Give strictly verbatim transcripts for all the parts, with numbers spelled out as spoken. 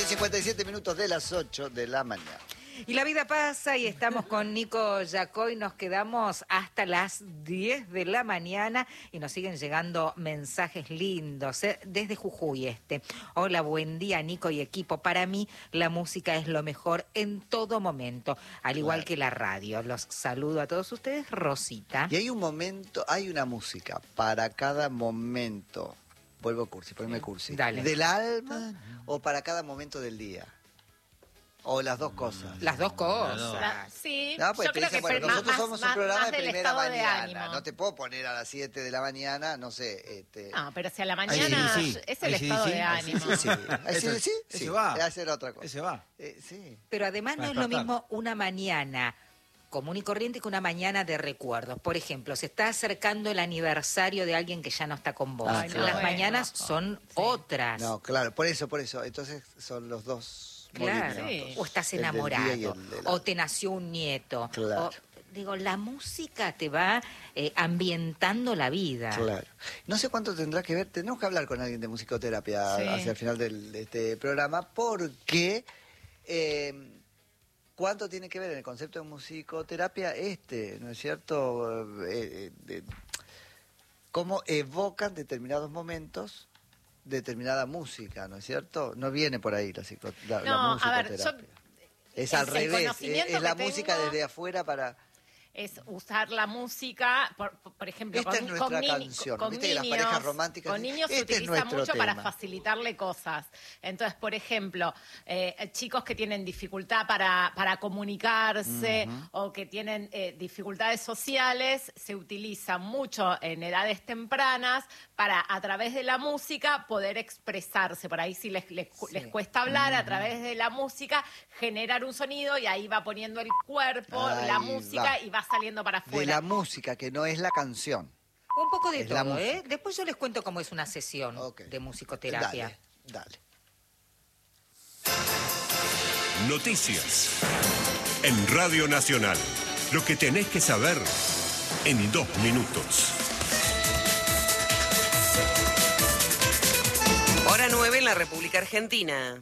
cincuenta y siete minutos de las ocho de la mañana. Y la vida pasa y estamos con Nico Yacoy, nos quedamos hasta las diez de la mañana y nos siguen llegando mensajes lindos, ¿eh? Desde Jujuy este. Hola, buen día Nico y equipo. Para mí la música es lo mejor en todo momento, al igual que la radio. Los saludo a todos ustedes, Rosita. Y hay un momento, hay una música para cada momento. Vuelvo cursi, poneme cursi. Dale. ¿Del alma o para cada momento del día? O las dos cosas. Las dos cosas. La, sí, No, pues yo te creo dicen, que bueno, más, nosotros más, somos un más, programa más de del primera estado de mañana. ánimo. No te puedo poner a las siete de la mañana, no sé. Este... No, pero si a la mañana sí, sí. es el Ahí sí, estado sí. de Ahí sí, ánimo. Sí, sí. Ese- sí, ese sí. va. Hacer otra cosa. Ese va. Eh, sí. Pero además no Para es lo despertar. mismo una mañana común y corriente que una mañana de recuerdos. Por ejemplo, se está acercando el aniversario de alguien que ya no está con vos. Ah, Las claro. mañanas son otras. No, claro, por eso, por eso. Entonces son los dos Claro, movimientos. o estás El del día enamorado, y el de la- o te nació un nieto. Claro. O, digo, la música te va eh, ambientando la vida. Claro. No sé cuánto tendrá que ver, tenemos que hablar con alguien de musicoterapia Sí. hacia el final del- de este programa, porque eh, cuánto tiene que ver en el concepto de musicoterapia este, ¿no es cierto? Eh, eh, de- cómo evocan determinados momentos determinada música, ¿no es cierto? No viene por ahí la, psico, la, la No, a ver, musicoterapia. yo- es el- al el revés, es, conocimiento es la que música tengo- desde afuera para... Es usar la música, por, por ejemplo, Esta con, es nuestra con ni- canción. con Viste que las niños, parejas románticas con dicen, niños se "Este es utiliza nuestro mucho para tema". facilitarle cosas. Entonces, por ejemplo, eh, chicos que tienen dificultad para, para comunicarse o que tienen eh, dificultades sociales, se utiliza mucho en edades tempranas para, a través de la música, poder expresarse. Por ahí si les, les, cu- les cuesta hablar, a través de la música, generar un sonido y ahí va poniendo el cuerpo, Ahí la va. música y va saliendo para De afuera. la música, que no es la canción. Un poco de Es la todo, ¿eh? música. Después yo les cuento cómo es una sesión Ok. de musicoterapia. Dale, dale. Noticias. En Radio Nacional. Lo que tenés que saber en dos minutos. Hora nueve en la República Argentina.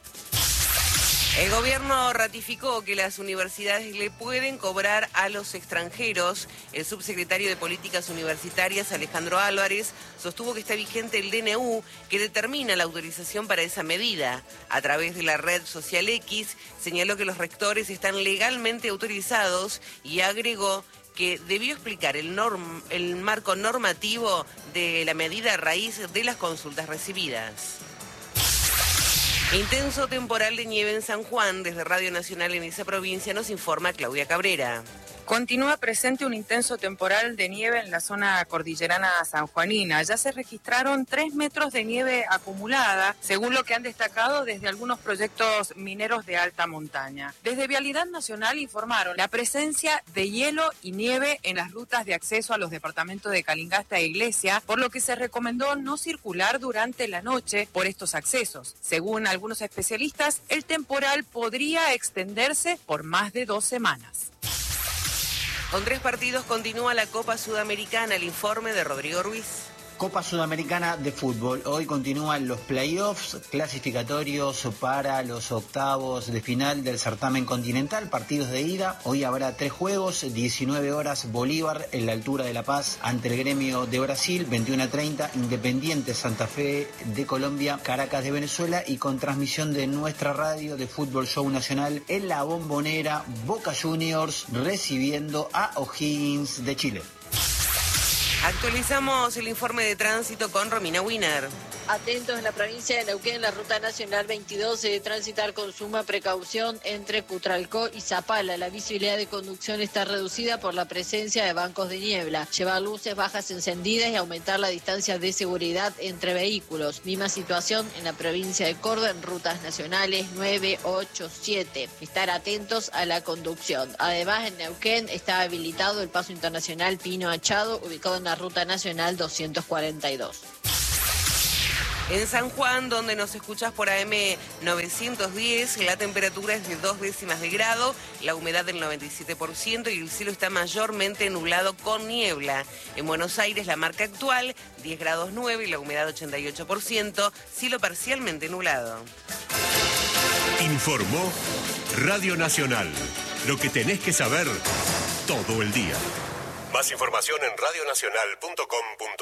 El gobierno ratificó que las universidades le pueden cobrar a los extranjeros. El subsecretario de Políticas Universitarias, Alejandro Álvarez, sostuvo que está vigente el D N U que determina la autorización para esa medida. A través de la red social X, señaló que los rectores están legalmente autorizados y agregó que debió explicar el, norm, el marco normativo de la medida a raíz de las consultas recibidas. Intenso temporal de nieve en San Juan. Desde Radio Nacional en esa provincia nos informa Claudia Cabrera. Continúa presente un intenso temporal de nieve en la zona cordillerana sanjuanina. Ya se registraron tres metros de nieve acumulada, según lo que han destacado desde algunos proyectos mineros de alta montaña. Desde Vialidad Nacional informaron la presencia de hielo y nieve en las rutas de acceso a los departamentos de Calingasta e Iglesia, por lo que se recomendó no circular durante la noche por estos accesos. Según algunos especialistas, el temporal podría extenderse por más de dos semanas. Con tres partidos continúa la Copa Sudamericana. El informe de Rodrigo Ruiz. Copa Sudamericana de Fútbol. Hoy continúan los playoffs clasificatorios para los octavos de final del certamen continental, partidos de ida. Hoy habrá tres juegos, diecinueve horas Bolívar en la altura de La Paz ante el Gremio de Brasil, veintiuno a treinta Independiente Santa Fe de Colombia, Caracas de Venezuela y con transmisión de nuestra radio de Fútbol Show Nacional en La Bombonera, Boca Juniors recibiendo a O'Higgins de Chile. Actualizamos el informe de tránsito con Romina Wiener. Atentos en la provincia de Neuquén, la ruta nacional veintidós se debe transitar con suma precaución entre Cutralcó y Zapala. La visibilidad de conducción está reducida por la presencia de bancos de niebla. Llevar luces bajas encendidas y aumentar la distancia de seguridad entre vehículos. Misma situación en la provincia de Córdoba en rutas nacionales nueve, ocho, siete. Estar atentos a la conducción. Además, en Neuquén está habilitado el paso internacional Pino Achado, ubicado en la ruta nacional doscientos cuarenta y dos. En San Juan, donde nos escuchás por A M novecientos diez, la temperatura es de dos décimas de grado, la humedad del noventa y siete por ciento y el cielo está mayormente nublado con niebla. En Buenos Aires, la marca actual, diez grados nueve y la humedad ochenta y ocho por ciento, cielo parcialmente nublado. Informó Radio Nacional. Lo que tenés que saber todo el día. Más información en radio nacional punto com punto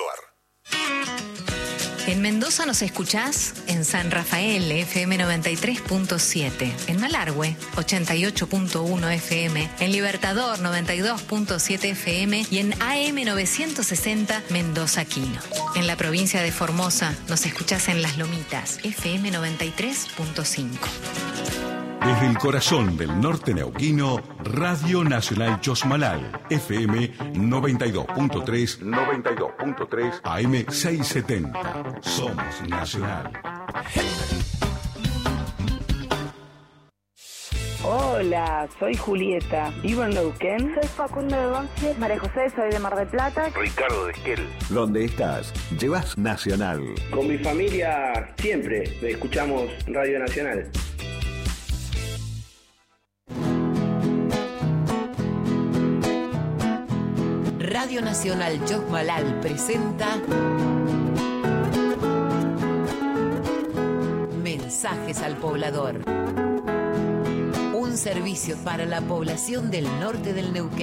ar. En Mendoza nos escuchás en San Rafael, F M noventa y tres punto siete. En Malargüe, ochenta y ocho punto uno F M. En Libertador, noventa y dos punto siete F M. Y en A M novecientos sesenta, Mendoza Quino. En la provincia de Formosa nos escuchás en Las Lomitas, F M noventa y tres punto cinco. Desde el corazón del norte neuquino, Radio Nacional Chosmalal, F M noventa y dos punto tres, noventa y dos punto tres, A M seiscientos setenta. Somos Nacional. Hola, soy Julieta, vivo en Neuquén. Soy Facundo de Banfield. María José, soy de Mar del Plata. Ricardo de Esquel. ¿Dónde estás? Llevas Nacional. Con mi familia siempre escuchamos Radio Nacional. Radio Nacional Chosmalal presenta Mensajes al Poblador. Un servicio para la población del norte del Neuquén.